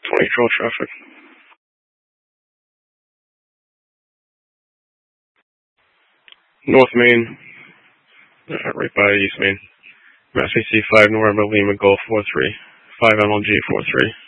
20 control traffic. North Main, right by East Main. Mass C5 November Lima Golf 43, 5 MLG 43.